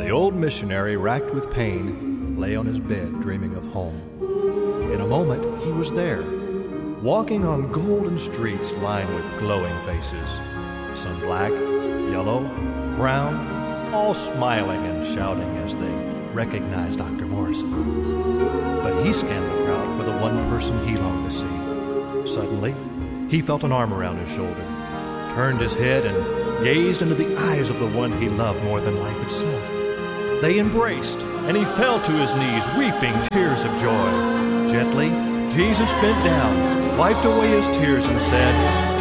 The old missionary, racked with pain, lay on his bed dreaming of home. In a moment, he was there, walking on golden streets lined with glowing faces. Some black, yellow, brown, all smiling and shouting as they recognized Dr. Morrison. But he scanned the crowd for the one person he longed to see. Suddenly, he felt an arm around his shoulder, turned his head, and gazed into the eyes of the one he loved more than life itself. They embraced, and he fell to his knees, weeping tears of joy. Gently, Jesus bent down, wiped away his tears, and said,